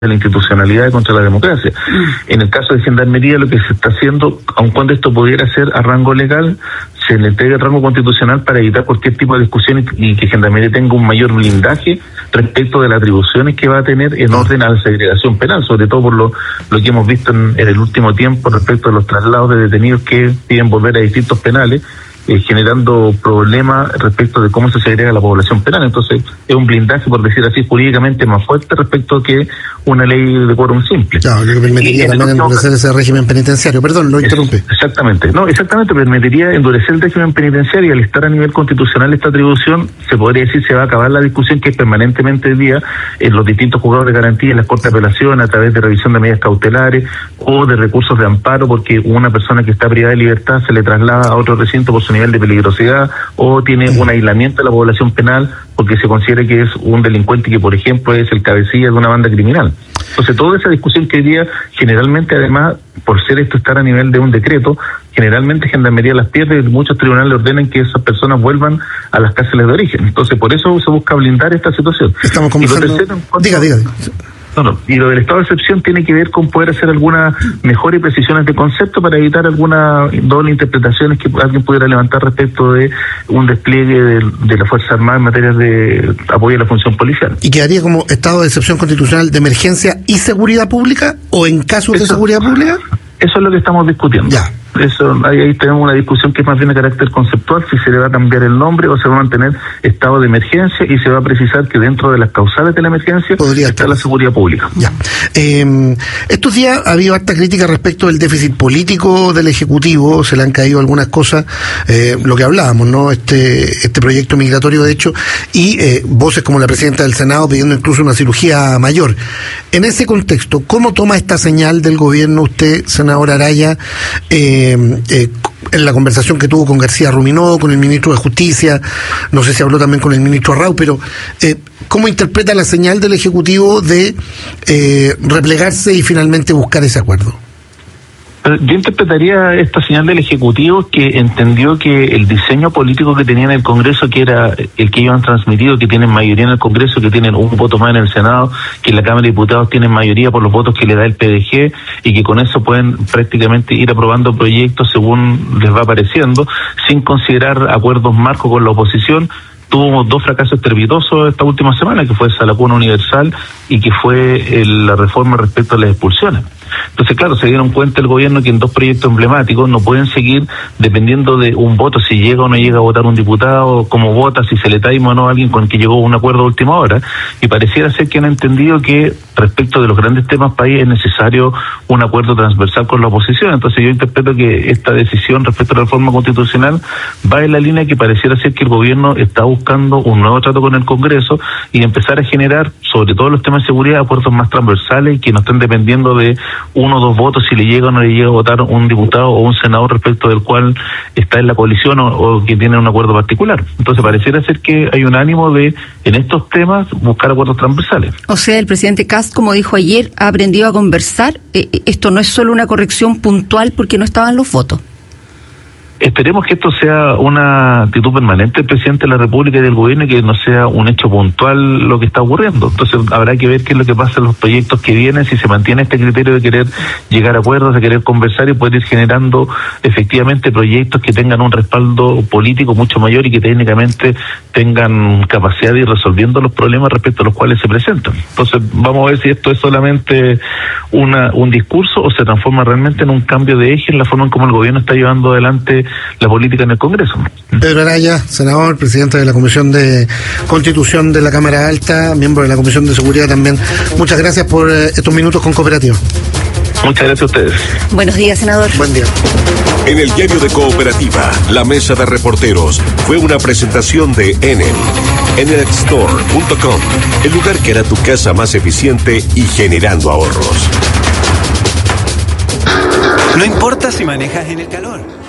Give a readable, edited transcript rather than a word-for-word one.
de la institucionalidad y contra la democracia. En el caso de Gendarmería, lo que se está haciendo, aun cuando esto pudiera ser a rango legal, se le entrega el rango constitucional para evitar cualquier tipo de discusión y que Gendarmería tenga un mayor blindaje respecto de las atribuciones que va a tener en orden a la segregación penal, sobre todo por lo que hemos visto en el último tiempo respecto de los traslados de detenidos que piden volver a distritos penales, generando problemas respecto de cómo se segrega la población penal. Entonces es un blindaje, por decir así, jurídicamente más fuerte respecto que una ley de quórum simple. Claro, lo que permitiría también endurecer ese régimen penitenciario. Perdón, lo interrumpí. Exactamente, permitiría endurecer el régimen penitenciario, y al estar a nivel constitucional esta atribución, se podría decir, se va a acabar la discusión que es permanentemente hoy día en los distintos juzgados de garantía, en las cortes de apelación, a través de revisión de medidas cautelares o de recursos de amparo, porque una persona que está privada de libertad se le traslada a otro recinto por su nivel de peligrosidad o tiene un aislamiento de la población penal porque se considera que es un delincuente que, por ejemplo, es el cabecilla de una banda criminal. Entonces, toda esa discusión que hoy día, generalmente, además, por ser esto estar a nivel de un decreto, generalmente Gendarmería las pierde y muchos tribunales ordenan que esas personas vuelvan a las cárceles de origen. Entonces, por eso se busca blindar esta situación. Estamos conversando. Diga. Y lo del estado de excepción tiene que ver con poder hacer algunas mejores precisiones de concepto para evitar alguna doble interpretaciones que alguien pudiera levantar respecto de un despliegue de la Fuerza Armada en materia de apoyo a la función policial. ¿Y quedaría como estado de excepción constitucional de emergencia y seguridad pública o en casos de seguridad pública? Eso es lo que estamos discutiendo. Ya. Eso, ahí tenemos una discusión que es más bien de carácter conceptual, si se le va a cambiar el nombre o se va a mantener estado de emergencia, y se va a precisar que dentro de las causales de la emergencia está la seguridad pública. Ya. Estos días ha habido harta crítica respecto del déficit político del Ejecutivo, se le han caído algunas cosas, lo que hablábamos, ¿no? Este proyecto migratorio, de hecho, y voces como la presidenta del Senado pidiendo incluso una cirugía mayor. En ese contexto, ¿cómo toma esta señal del gobierno usted, senador Araya, en la conversación que tuvo con García Ruminó, con el ministro de Justicia, no sé si habló también con el ministro Arrau, pero ¿cómo interpreta la señal del Ejecutivo de replegarse y finalmente buscar ese acuerdo? Yo interpretaría esta señal del Ejecutivo que entendió que el diseño político que tenía en el Congreso, que era el que ellos han transmitido, que tienen mayoría en el Congreso, que tienen un voto más en el Senado, que en la Cámara de Diputados tienen mayoría por los votos que le da el PDG, y que con eso pueden prácticamente ir aprobando proyectos según les va apareciendo, sin considerar acuerdos marcos con la oposición. Tuvimos dos fracasos estrepitosos esta última semana, que fue esa lacuna universal y que fue la reforma respecto a las expulsiones. Entonces, claro, se dieron cuenta el gobierno que en dos proyectos emblemáticos no pueden seguir dependiendo de un voto, si llega o no llega a votar un diputado, cómo vota, si se le taima o no a alguien con el que llegó a un acuerdo a última hora. Y pareciera ser que han entendido que respecto de los grandes temas país es necesario un acuerdo transversal con la oposición. Entonces yo interpreto que esta decisión respecto a la reforma constitucional va en la línea que pareciera ser que el gobierno está buscando un nuevo trato con el Congreso y empezar a generar, sobre todo los temas de seguridad, acuerdos más transversales que no estén dependiendo de uno o dos votos, si le llega o no le llega a votar un diputado o un senador respecto del cual está en la coalición o que tiene un acuerdo particular. Entonces pareciera ser que hay un ánimo de, en estos temas, buscar acuerdos transversales. O sea, el presidente Kast, como dijo ayer, ha aprendido a conversar. Esto no es solo una corrección puntual porque no estaban los votos. Esperemos que esto sea una actitud permanente del presidente de la República y del gobierno, y que no sea un hecho puntual lo que está ocurriendo. Entonces habrá que ver qué es lo que pasa en los proyectos que vienen, si se mantiene este criterio de querer llegar a acuerdos, de querer conversar y poder ir generando efectivamente proyectos que tengan un respaldo político mucho mayor y que técnicamente tengan capacidad de ir resolviendo los problemas respecto a los cuales se presentan. Entonces vamos a ver si esto es solamente un discurso o se transforma realmente en un cambio de eje en la forma en cómo el gobierno está llevando adelante la política en el Congreso. Pedro Araya, senador, presidente de la Comisión de Constitución de la Cámara Alta, miembro de la Comisión de Seguridad también. Muchas gracias por estos minutos con Cooperativa. Muchas gracias a ustedes. Buenos días, senador. Buen día. En el diario de Cooperativa, la mesa de reporteros fue una presentación de Enel. Enelstore.com, el lugar que hará tu casa más eficiente y generando ahorros. No importa si manejas en el calor.